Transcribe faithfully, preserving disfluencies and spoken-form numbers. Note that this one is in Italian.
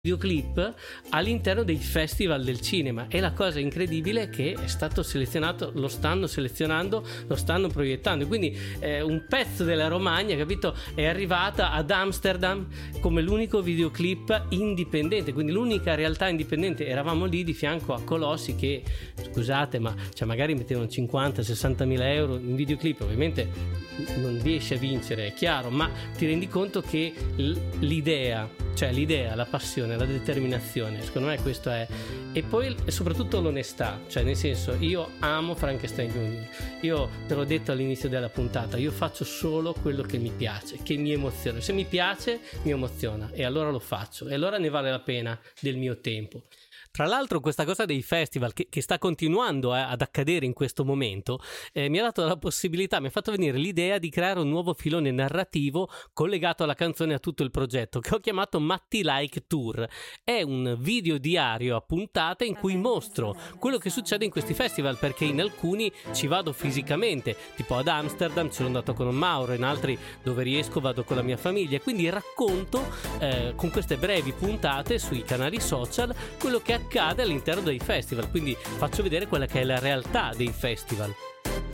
videoclip all'interno dei festival del cinema, e la cosa incredibile è che è stato selezionato, lo stanno selezionando, lo stanno proiettando, quindi eh, un pezzo della Romagna, capito, è arrivata ad Amsterdam come l'unico videoclip indipendente, quindi l'unica realtà indipendente. Eravamo lì di fianco a colossi che, scusate, ma cioè magari mettevano cinquanta sessanta mila euro in videoclip, ovviamente non riesci a vincere, è chiaro, ma ti rendi conto che l'idea, cioè l'idea, la passione, la determinazione, secondo me questo è. E poi soprattutto l'onestà, cioè nel senso, io amo Frankenstein Junior, io te l'ho detto all'inizio della puntata, io faccio solo quello che mi piace, che mi emoziona, se mi piace mi emoziona e allora lo faccio, e allora ne vale la pena del mio tempo. Tra l'altro questa cosa dei festival che, che sta continuando eh, ad accadere in questo momento eh, mi ha dato la possibilità, mi ha fatto venire l'idea di creare un nuovo filone narrativo collegato alla canzone e a tutto il progetto, che ho chiamato Matti Like Tour. È un video diario a puntate in cui mostro quello che succede in questi festival, perché in alcuni ci vado fisicamente, tipo ad Amsterdam ci sono andato con Mauro, in altri dove riesco vado con la mia famiglia, quindi racconto eh, con queste brevi puntate sui canali social quello che accade all'interno dei festival, quindi faccio vedere quella che è la realtà dei festival.